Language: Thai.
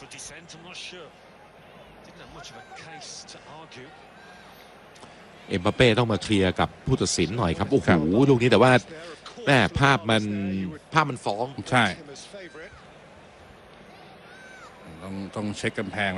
เอ็มบัปเป้ต้องมาเคลียร์กับผู้ตัดสินหน่อยครับโอ้โหลูกนี้แต่ว่าแม่ภาพมันฟ้องใช่ต้องเช็คกำแพง